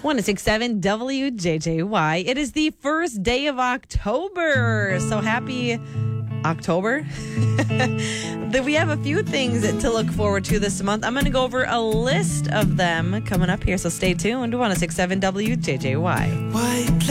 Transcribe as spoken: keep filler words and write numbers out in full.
one oh six point seven W J J Y. It is the first day of October. So happy October. We have a few things to look forward to this month. I'm going to go over a list of them coming up here. So stay tuned. one oh six point seven W J J Y. White